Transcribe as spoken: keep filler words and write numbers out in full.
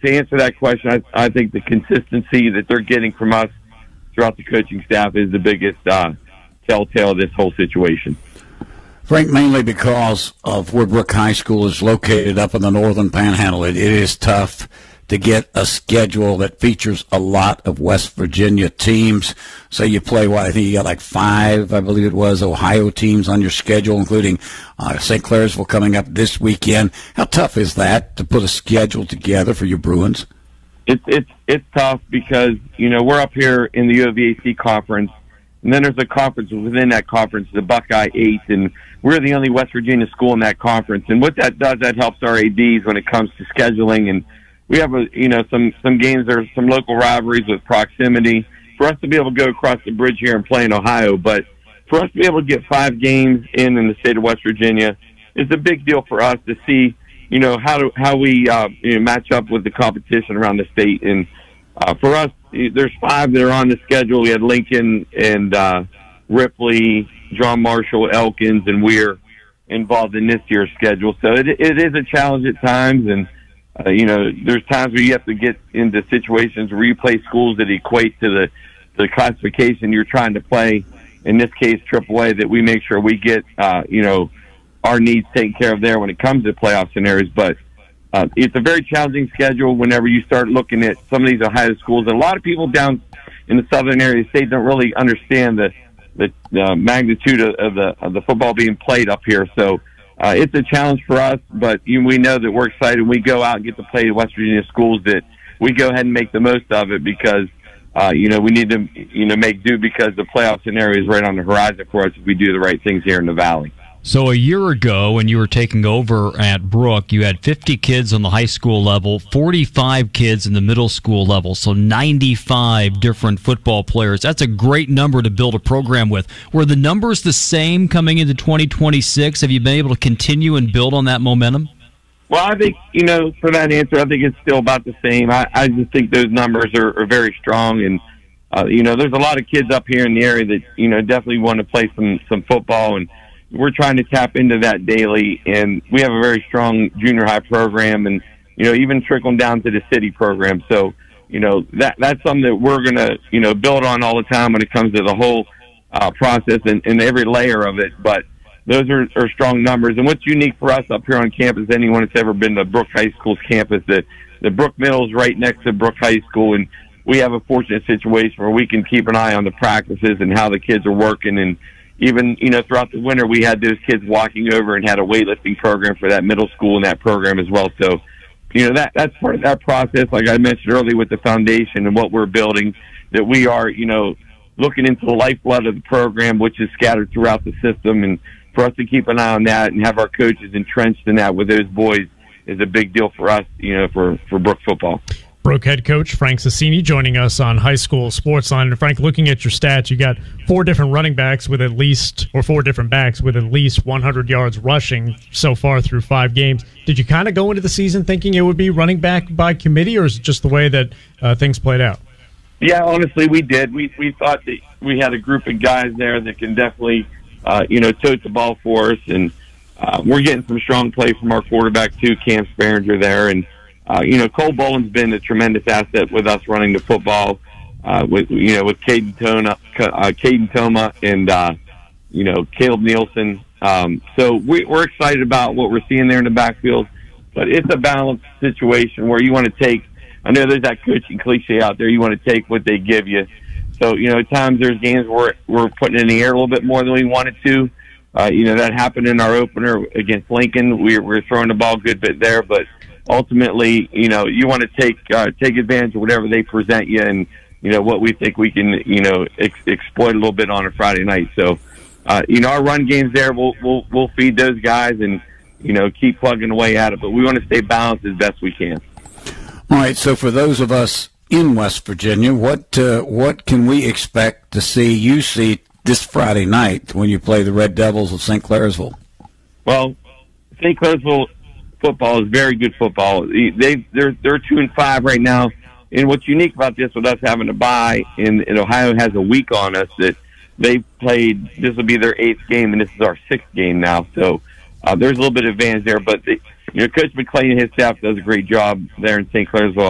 to answer that question, I, I think the consistency that they're getting from us throughout the coaching staff is the biggest uh, telltale of this whole situation. Frank, mainly because of where Brooke High School is located up in the northern panhandle, it, it is tough to get a schedule that features a lot of West Virginia teams. So you play, what, I think you got like five, I believe it was, Ohio teams on your schedule, including uh, Saint Clairsville coming up this weekend. How tough is that to put a schedule together for your Bruins? It's it's it's tough because, you know, we're up here in the U of V A C conference, and then there's a conference within that conference, the Buckeye Eight, and we're the only West Virginia school in that conference. And what that does, that helps our A Ds when it comes to scheduling. And we have, a you know, some, some games, there's some local rivalries with proximity. For us to be able to go across the bridge here and play in Ohio, but for us to be able to get five games in in the state of West Virginia is a big deal for us to see, you know, how do, how we uh, you know, match up with the competition around the state. And uh, for us, there's five that are on the schedule. We had Lincoln and uh, Ripley, John Marshall, Elkins, and Weir involved in this year's schedule. So it, it is a challenge at times, and uh, you know, there's times where you have to get into situations where you play schools that equate to the the classification you're trying to play. In this case, triple A, that we make sure we get uh, you know, our needs taken care of there when it comes to playoff scenarios. But uh, it's a very challenging schedule whenever you start looking at some of these Ohio schools. And a lot of people down in the southern area of the state don't really understand the the uh, magnitude of, of the of the football being played up here. So uh, it's a challenge for us, but you know, we know that we're excited. We go out and get to play the West Virginia schools, that we go ahead and make the most of it, because uh, you know, we need to you know make do, because the playoff scenario is right on the horizon for us if we do the right things here in the Valley. So a year ago, when you were taking over at Brooke, you had fifty kids on the high school level, forty-five kids in the middle school level, so ninety-five different football players. That's a great number to build a program with. Were the numbers the same coming into twenty twenty-six? Have you been able to continue and build on that momentum? Well, I think, you know, for that answer, I think it's still about the same. I, I just think those numbers are, are very strong, and uh, you know, there's a lot of kids up here in the area that, you know, definitely want to play some, some football, and we're trying to tap into that daily. And we have a very strong junior high program, and, you know, even trickling down to the city program. So, you know, that that's something that we're going to, you know, build on all the time when it comes to the whole uh, process and, and every layer of it. But those are, are strong numbers. And what's unique for us up here on campus, anyone that's ever been to Brooke High School's campus, that the Brooke Middle is right next to Brooke High School, and we have a fortunate situation where we can keep an eye on the practices and how the kids are working. And even, you know, throughout the winter, we had those kids walking over and had a weightlifting program for that middle school and that program as well. So, you know, that that's part of that process, like I mentioned earlier, with the foundation and what we're building, that we are, you know, looking into the lifeblood of the program, which is scattered throughout the system. And for us to keep an eye on that and have our coaches entrenched in that with those boys is a big deal for us, you know, for, for Brooke football. Brooke head coach Frank Sassini joining us on High School Sports Line. And Frank, looking at your stats, you got four different running backs with at least, or four different backs with at least one hundred yards rushing so far through five games. Did you kind of go into the season thinking it would be running back by committee, or is it just the way that uh, things played out? Yeah, honestly, we did. We we thought that we had a group of guys there that can definitely, uh, you know, tote the ball for us, and uh, we're getting some strong play from our quarterback too, Cam Sparringer there, and. Uh, you know, Cole Boland's been a tremendous asset with us running the football, uh, with, you know, with Caden Toma, uh, Caden Toma and, uh, you know, Caleb Nielsen. Um, so we, we're excited about what we're seeing there in the backfield, but it's a balanced situation where you want to take, I know there's that coaching cliche out there, you want to take what they give you. So, you know, at times there's games where we're putting it in the air a little bit more than we wanted to. Uh, you know, that happened in our opener against Lincoln. We were throwing the ball a good bit there, but ultimately, you know, you want to take uh, take advantage of whatever they present you, and you know what we think we can, you know, ex- exploit a little bit on a Friday night. So, uh, you know, our run game's there. We'll we'll we'll feed those guys, and you know, keep plugging away at it. But we want to stay balanced as best we can. All right. So, for those of us in West Virginia, what uh, what can we expect to see you see this Friday night when you play the Red Devils of Saint Clairsville? Well, Saint Clairsville football is very good football. They they're they're two and five right now. And what's unique about this, with us having a bye, and, and Ohio has a week on us, that they've played. This will be their eighth game, and this is our sixth game now. So uh, there's a little bit of advantage there. But the, you know, Coach McClain and his staff does a great job there in Saint Clairsville.